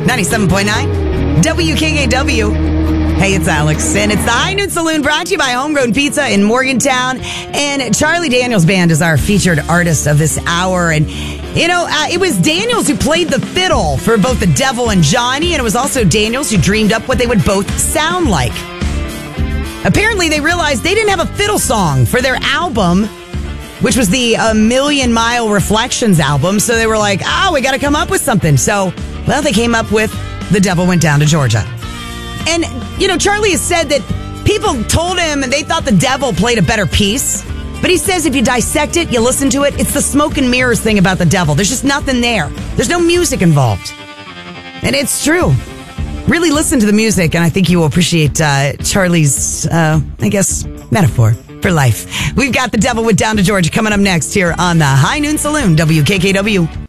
97.9 WKKW. Hey, it's Alex, and it's the High Noon Saloon, brought to you by Homegrown Pizza in Morgantown. And Charlie Daniels Band is our featured artist of this hour. And, it was Daniels who played the fiddle for both the Devil and Johnny, and it was also Daniels who dreamed up what they would both sound like. Apparently, they realized they didn't have a fiddle song for their album, which was the A Million Mile Reflections album. So they were like, we got to come up with something. So, they came up with The Devil Went Down to Georgia. And, Charlie has said that people told him they thought the Devil played a better piece. But he says if you dissect it, you listen to it, it's the smoke and mirrors thing about the Devil. There's just nothing there. There's no music involved. And it's true. Really listen to the music, and I think you will appreciate Charlie's, metaphor for life. We've got The Devil Went Down to Georgia coming up next here on the High Noon Saloon, WKKW.